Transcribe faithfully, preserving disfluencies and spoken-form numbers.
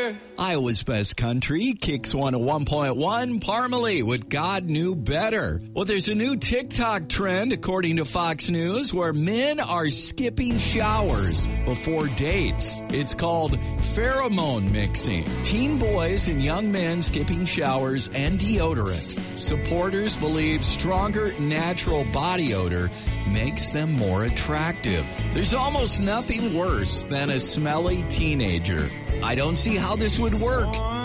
better. Iowa's Best Country, Kicks one oh one point one, Parmalee with God Knew Better. Well, there's a new TikTok trend, according to Fox News, where men are skipping showers before dates. It's called pheromone mixing. Teen boys and young men skipping showers and deodorant. Supporters believe stronger natural body odor makes them more attractive. There's almost nothing worse than a smelly teenager. I don't see how this would work.